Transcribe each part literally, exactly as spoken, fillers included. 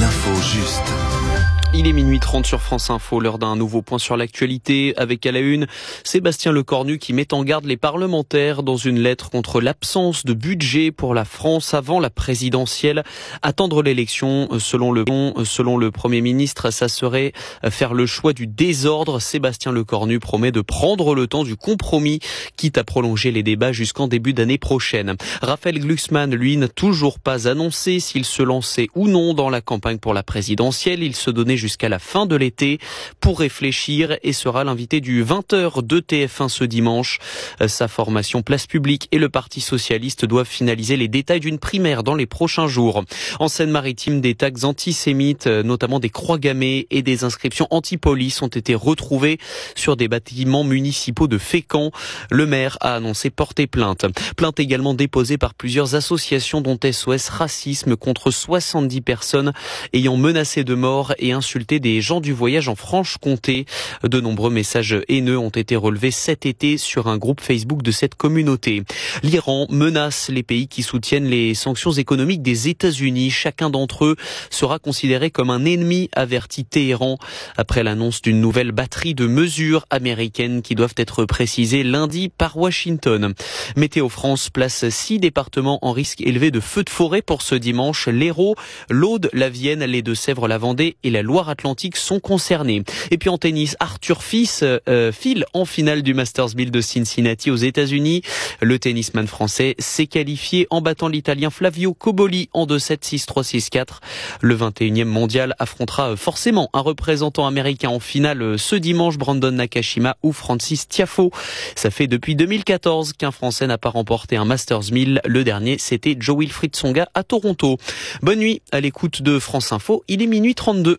L'info juste. Il est minuit trente sur France Info, l'heure d'un nouveau point sur l'actualité. Avec à la une, Sébastien Lecornu qui met en garde les parlementaires dans une lettre contre l'absence de budget pour la France avant la présidentielle. Attendre l'élection, selon le, selon le Premier ministre, ça serait faire le choix du désordre. Sébastien Lecornu promet de prendre le temps du compromis, quitte à prolonger les débats jusqu'en début d'année prochaine. Raphaël Glucksmann, lui, n'a toujours pas annoncé s'il se lançait ou non dans la campagne pour la présidentielle. Il se donnait jusqu'à la fin de l'été pour réfléchir et sera l'invité du vingt heures de T F un ce dimanche. Sa formation Place Publique et le Parti Socialiste doivent finaliser les détails d'une primaire dans les prochains jours. En Seine-Maritime, des tags antisémites, notamment des croix gammées et des inscriptions anti-police ont été retrouvées sur des bâtiments municipaux de Fécamp. Le maire a annoncé porter plainte. Plainte également déposée par plusieurs associations dont S O S Racisme contre soixante-dix personnes ayant menacé de mort et insulté des gens du voyage en Franche-Comté. De nombreux messages haineux ont été relevés cet été sur un groupe Facebook de cette communauté. L'Iran menace les pays qui soutiennent les sanctions économiques des États-Unis. Chacun d'entre eux sera considéré comme un ennemi, avertit Téhéran, après l'annonce d'une nouvelle batterie de mesures américaines qui doivent être précisées lundi par Washington. Météo France place six départements en risque élevé de feux de forêt pour ce dimanche. L'Hérault, l'Aude, la Vienne, les Deux-Sèvres, la Vendée et la Loire-Atlantique sont concernés. Et puis en tennis, Arthur Fils euh, file en finale du Masters mille de Cincinnati aux États-Unis. Le tennisman français s'est qualifié en battant l'Italien Flavio Cobolli en deux sept, six trois, six quatre. Le vingt et unième mondial affrontera forcément un représentant américain en finale ce dimanche, Brandon Nakashima ou Francis Tiafoe. Ça fait depuis deux mille quatorze qu'un Français n'a pas remporté un Masters mille. Le dernier, c'était Jo-Wilfried Tsonga à Toronto. Bonne nuit à l'écoute de France Info. Il est minuit trente-deux.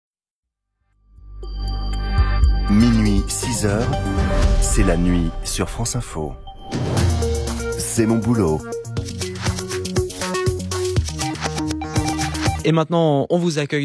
Minuit, six heures, c'est la nuit sur France Info. C'est mon boulot. Et maintenant, on vous accueille